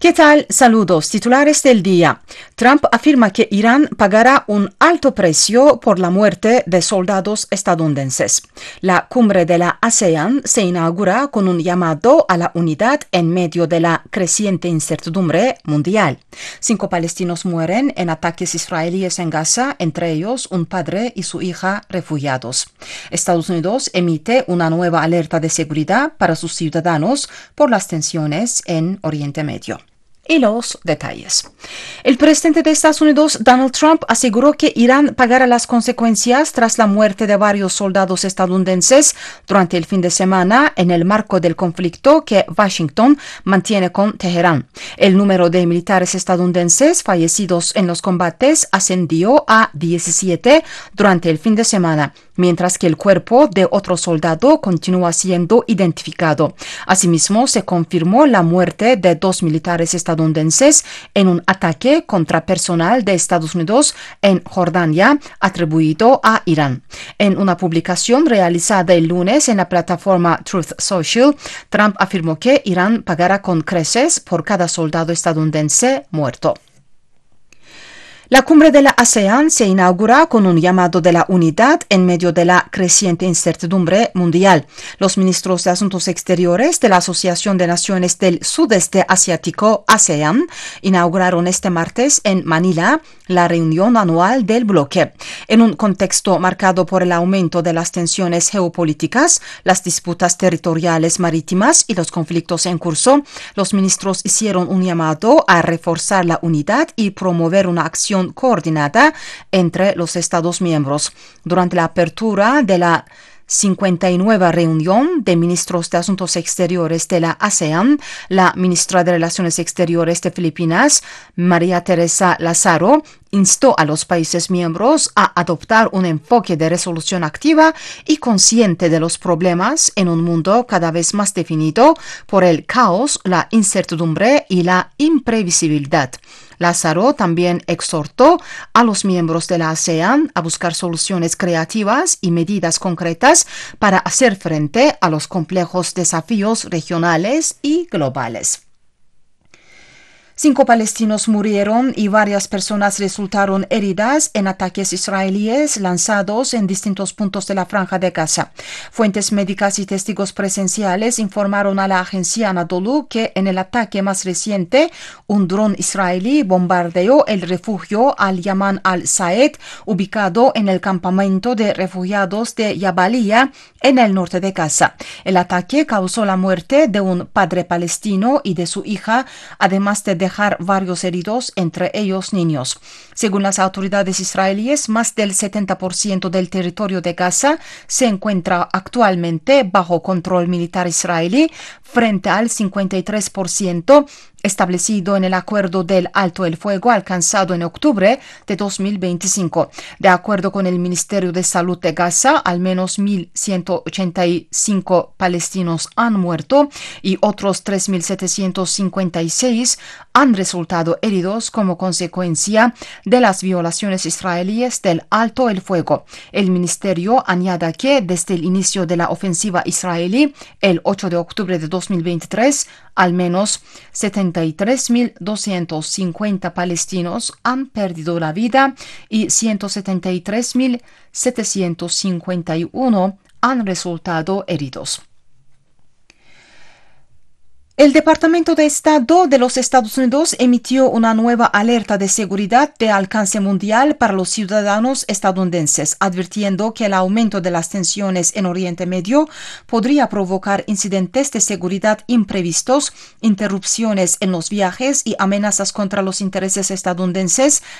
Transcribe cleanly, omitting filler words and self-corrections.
¿Qué tal? Saludos. Titulares del día. Trump afirma que Irán pagará un alto precio por la muerte de soldados estadounidenses. La cumbre de la ASEAN se inaugura con un llamado a la unidad en medio de la creciente incertidumbre mundial. 5 palestinos mueren en ataques israelíes en Gaza, entre ellos un padre y su hija refugiados. Estados Unidos emite una nueva alerta de seguridad para sus ciudadanos por las tensiones en Oriente Medio. Y los detalles. El presidente de Estados Unidos, Donald Trump, aseguró que Irán pagará las consecuencias tras la muerte de varios soldados estadounidenses durante el fin de semana en el marco del conflicto que Washington mantiene con Teherán. El número de militares estadounidenses fallecidos en los combates ascendió a 17 durante el fin de semana, mientras que el cuerpo de otro soldado continúa siendo identificado. Asimismo, se confirmó la muerte de 2 militares estadounidenses en un ataque contra personal de Estados Unidos en Jordania, atribuido a Irán. En una publicación realizada el lunes en la plataforma Truth Social, Trump afirmó que Irán pagará con creces por cada soldado estadounidense muerto. La cumbre de la ASEAN se inaugura con un llamado de la unidad en medio de la creciente incertidumbre mundial. Los ministros de Asuntos Exteriores de la Asociación de Naciones del Sudeste Asiático, ASEAN, inauguraron este martes en Manila la reunión anual del bloque. En un contexto marcado por el aumento de las tensiones geopolíticas, las disputas territoriales marítimas y los conflictos en curso, los ministros hicieron un llamado a reforzar la unidad y promover una acción coordinada entre los Estados miembros. Durante la apertura de la 59ª reunión de ministros de Asuntos Exteriores de la ASEAN, la ministra de Relaciones Exteriores de Filipinas, María Teresa Lazaro, instó a los países miembros a adoptar un enfoque de resolución activa y consciente de los problemas en un mundo cada vez más definido por el caos, la incertidumbre y la imprevisibilidad. Lázaro también exhortó a los miembros de la ASEAN a buscar soluciones creativas y medidas concretas para hacer frente a los complejos desafíos regionales y globales. 5 palestinos murieron y varias personas resultaron heridas en ataques israelíes lanzados en distintos puntos de la Franja de Gaza. Fuentes médicas y testigos presenciales informaron a la agencia Anadolu que en el ataque más reciente, un dron israelí bombardeó el refugio Al-Yaman al-Saed, ubicado en el campamento de refugiados de Jabalía, en el norte de Gaza. El ataque causó la muerte de un padre palestino y de su hija, además de dejar varios heridos, entre ellos niños. Según las autoridades israelíes, más del 70% del territorio de Gaza se encuentra actualmente bajo control militar israelí, frente al 53% establecido en el acuerdo del alto el fuego alcanzado en octubre de 2025. De acuerdo con el Ministerio de Salud de Gaza, al menos 1.185 palestinos han muerto y otros 3.756 han resultado heridos como consecuencia de las violaciones israelíes del alto el fuego. El ministerio añade que desde el inicio de la ofensiva israelí, el 8 de octubre de 2023, al menos 73.250 palestinos han perdido la vida y 173.751 han resultado heridos. El Departamento de Estado de los Estados Unidos emitió una nueva alerta de seguridad de alcance mundial para los ciudadanos estadounidenses, advirtiendo que el aumento de las tensiones en Oriente Medio podría provocar incidentes de seguridad imprevistos, interrupciones en los viajes y amenazas contra los intereses estadounidenses